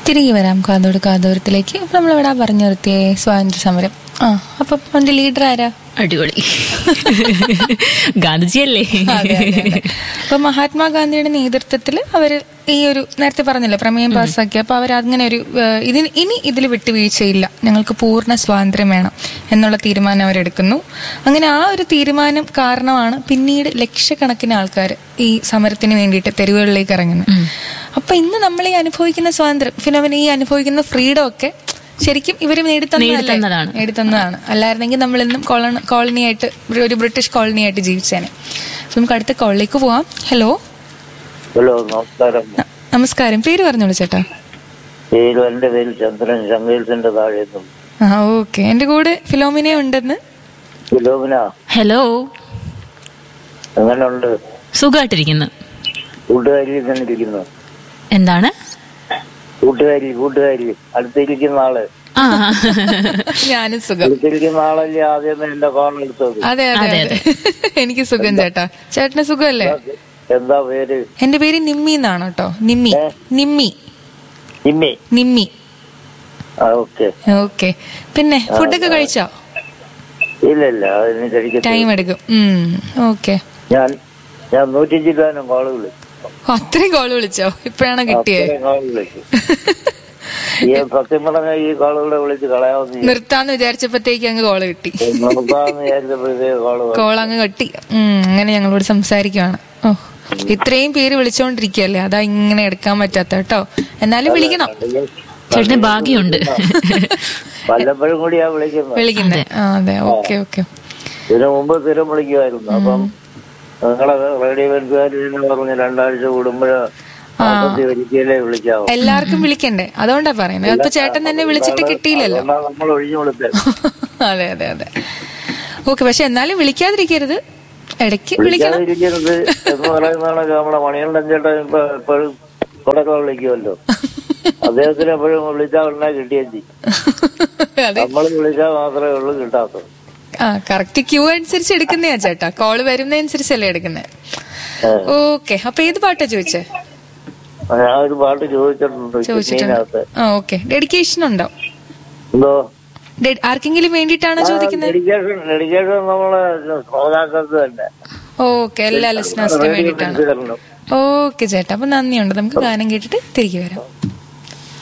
തിരികെ വരാം കാതോട് കാതോരത്തിലേക്ക്. അപ്പൊ നമ്മളിവിടെ പറഞ്ഞു നിർത്തിയേ സ്വാതന്ത്ര്യ സമരം. അപ്പൊ അതിന്റെ ലീഡർ ആരാ? അടിപൊളി ഗാന്ധിജിയല്ലേ? അപ്പൊ മഹാത്മാഗാന്ധിയുടെ നേതൃത്വത്തിൽ അവര് ഈ ഒരു നേരത്തെ പറഞ്ഞല്ലോ പ്രമേയം പാസ്സാക്കി. അപ്പൊ അവർ അങ്ങനെ ഒരു ഇനി ഇതിൽ വിട്ടുവീഴ്ചയില്ല, ഞങ്ങൾക്ക് പൂർണ്ണ സ്വാതന്ത്ര്യം വേണം എന്നുള്ള തീരുമാനം അവരെടുക്കുന്നു. അങ്ങനെ ആ ഒരു തീരുമാനം കാരണമാണ് പിന്നീട് ലക്ഷക്കണക്കിന് ആൾക്കാർ ഈ സമരത്തിന് വേണ്ടിയിട്ട് തെരുവുകളിലേക്ക് ഇറങ്ങുന്നത്. അപ്പൊ ഇന്ന് നമ്മൾ ഈ അനുഭവിക്കുന്ന സ്വാതന്ത്ര്യം, ഈ അനുഭവിക്കുന്ന ഫ്രീഡം ഒക്കെ ശരിക്കും ഇവര് നേടിത്തന്നതാണ്. അല്ലായിരുന്നെങ്കിൽ നമ്മൾ ഇന്നും കോളനിയായിട്ട്, ഒരു ബ്രിട്ടീഷ് കോളനിയായിട്ട് ജീവിച്ചേനെ. നമുക്ക് അടുത്ത കോളിലേക്ക് പോവാം. ഹലോ. ഹലോ, നമസ്കാരം. നമസ്കാരം. പേര് പറഞ്ഞോളൂ ചേട്ടാ. എന്റെ പേര് ചന്ദ്രൻ, ശങ്കേൽസിന്റെ താഴെ. ഓക്കെ. എന്റെ കൂടെ ഫിലോമിന ഉണ്ടെന്ന്. Philomena, hello. എങ്ങനെയുണ്ട്? സുഖമായിട്ടിരിക്കുന്നു. കൂട്ടുകാരി എങ്ങനെ ഇരിക്കുന്നു? എന്താണ്? കൂട്ടുകാരി അടുത്തിരിക്കുന്ന ആള്. ഞാനും സുഖം. അടുത്തിരിക്കുന്ന ആളല്ലേ ആദ്യം എന്റെ കോൾ എടുത്തത്? അതെ അതെ അതെ, എനിക്ക് സുഖം ചേട്ടാ. ചേട്ടന് സുഖമല്ലേ? എന്താ പേര്? എന്റെ പേര് നിമ്മി എന്നാണ് കേട്ടോ. നിമ്മി. ഓക്കെ. പിന്നെ ഫുഡൊക്കെ കഴിച്ചോ? ഇല്ല, അതിന് കഴിക്കാൻ ടൈം എടുക്കും. ഓക്കെ. ഞാൻ 100 കോള് വിളിച്ചു. അത്രയും കോള് വിളിച്ചോ? ഇപ്പഴാണ് കിട്ടിയത്? സത്യം പറഞ്ഞ ഈ കോളുകളെ വിളിച്ച് കളയാവുന്ന നിർത്താന്ന് വിചാരിച്ചപ്പോഴത്തേക്ക് അങ്ങ് കോള് കിട്ടി. കോൾ അങ്ങ് കട്ടി. അങ്ങനെ ഞങ്ങളോട് സംസാരിക്കുവാണ്. ഇത്രയും പേര് വിളിച്ചോണ്ടിരിക്കല്ലേ, അതാ ഇങ്ങനെ എടുക്കാൻ പറ്റാത്ത കേട്ടോ. എന്നാലും വിളിക്കണം. ചേട്ടന് ഭാഗ്യമുണ്ട്. വല്ലപ്പോഴും കൂടിയാ വിളിക്കുന്നത്. അതെ. ഓക്കെ. ഇതിനു മുമ്പ് സ്ഥിരം വിളിക്കുമായിരുന്നു. അപ്പം നിങ്ങളെ റേഡിയോ പറഞ്ഞ 2 ആഴ്ച കൂടുമ്പോഴേ വിളിക്കാവോ? എല്ലാവർക്കും വിളിക്കണ്ടേ, അതുകൊണ്ടാ പറയുന്നത്. അപ്പൊ ചേട്ടൻ തന്നെ വിളിച്ചിട്ട് കിട്ടിയില്ലല്ലോ. നമ്മൾ ഒഴിഞ്ഞു കൊടുത്തേ. അതെ. ഓക്കെ. പക്ഷെ എന്നാലും വിളിക്കാതിരിക്കരുത്, ഇടയ്ക്ക് വിളിക്കണം. എന്ന് പറയുന്നതാണ് നമ്മുടെ മണികണ്ഠൻ ചേട്ടൻ എപ്പോഴും കൊടക്ക വിളിക്കുമല്ലോ. അദ്ദേഹത്തിന് എപ്പോഴും വിളിച്ചാൽ ഉടനെ കിട്ടിയാൽ നമ്മൾ വിളിച്ചാൽ മാത്രമേ ഉള്ളൂ കിട്ടാത്തത്. കറക്റ്റ് ക്യൂ അനുസരിച്ച് എടുക്കുന്നയാ ചേട്ടാ. കോള് വരുന്നതനുസരിച്ചല്ലേ എടുക്കുന്നേ. ഓക്കെ. അപ്പൊ ഏത് പാട്ടാ ചോദിച്ചേ? ഞാൻ ഒരു പാട്ട് ചോദിച്ചിട്ടുണ്ട്. ഓക്കെ. ഡെഡിക്കേഷൻ ഉണ്ടോ? എന്തോ? ആർക്കെങ്കിലും വേണ്ടിയിട്ടാണോ ചോദിക്കുന്നത്? ഡെഡിക്കേഷൻ നമ്മളെ ശ്രോതാക്കൾക്ക് തന്നെ. ഓക്കെ, എല്ലാ ലിസണേഴ്സിനും വേണ്ടിയിട്ടാണ്. ഓക്കെ ചേട്ടാ, അപ്പൊ നന്ദിയുണ്ട്. നമുക്ക് ഗാനം കേട്ടിട്ട് തിരികെ വരാം.